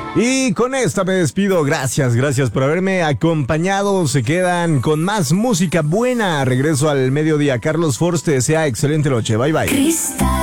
Y con esta me despido. Gracias por haberme acompañado. Se quedan con más música buena. Regreso al mediodía. Carlos Force te desea excelente noche. Bye bye.